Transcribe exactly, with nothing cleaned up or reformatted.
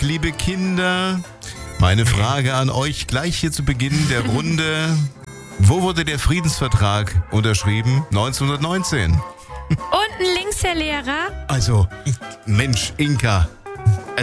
liebe Kinder, meine Frage an euch gleich hier zu Beginn der Runde. Wo wurde der Friedensvertrag unterschrieben? neunzehnhundertneunzehn. Unten links, Herr Lehrer. Also, Mensch, Inka,